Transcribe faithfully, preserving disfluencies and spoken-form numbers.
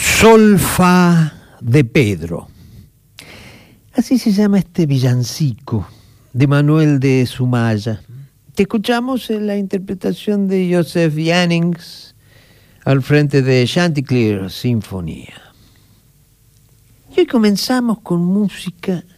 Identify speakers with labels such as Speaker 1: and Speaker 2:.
Speaker 1: Solfa de Pedro. Así se llama este villancico de Manuel de Sumaya. Te escuchamos en la interpretación de Joseph Jannings al frente de Chanticleer Sinfonía. Y hoy comenzamos con música